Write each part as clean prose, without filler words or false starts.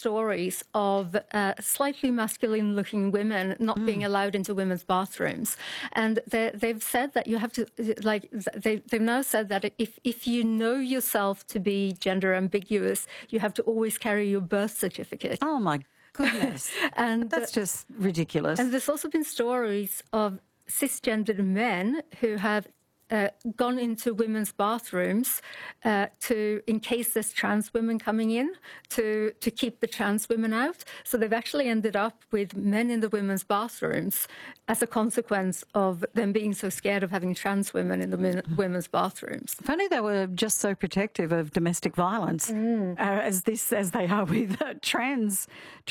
stories of slightly masculine-looking women not being allowed into women's bathrooms, and they've said that you have to, like, they've now said that if you know yourself to be gender ambiguous, you have to always carry your birth certificate. Oh my goodness! And that's just ridiculous. And there's also been stories of cisgendered men who have gone into women's bathrooms in case there's trans women coming in, to keep the trans women out. So they've actually ended up with men in the women's bathrooms as a consequence of them being so scared of having trans women in the women's bathrooms. Funny, they were just so protective of domestic violence as they are with the trans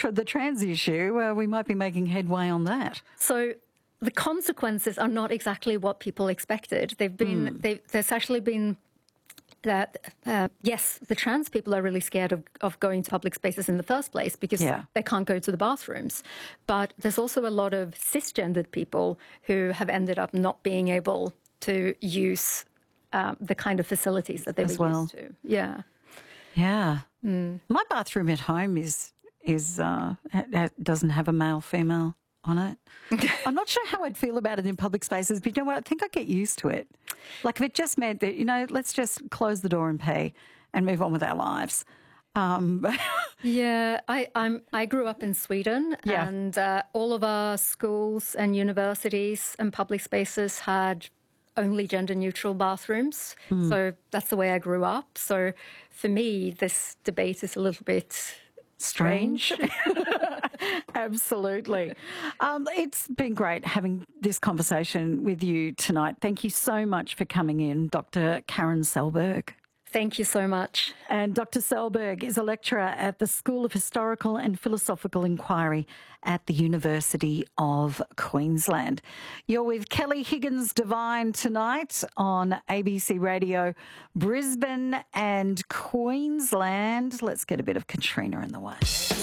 issue. We might be making headway on that. So the consequences are not exactly what people expected. There's actually been that, yes, the trans people are really scared of going to public spaces in the first place because they can't go to the bathrooms. But there's also a lot of cisgendered people who have ended up not being able to use the kind of facilities that they were used to. Yeah. Yeah. My bathroom at home doesn't have a male-female on it. I'm not sure how I'd feel about it in public spaces, but you know what? I think I'd get used to it. Like if it just meant that, let's just close the door and pee and move on with our lives. Yeah, I grew up in Sweden, and all of our schools and universities and public spaces had only gender-neutral bathrooms. So that's the way I grew up. So for me, this debate is a little bit strange. Absolutely. It's been great having this conversation with you tonight. Thank you so much for coming in, Dr. Karen Selberg. Thank you so much. And Dr. Selberg is a lecturer at the School of Historical and Philosophical Inquiry at the University of Queensland. You're with Kelly Higgins Devine tonight on ABC Radio Brisbane and Queensland. Let's get a bit of Katrina in the way.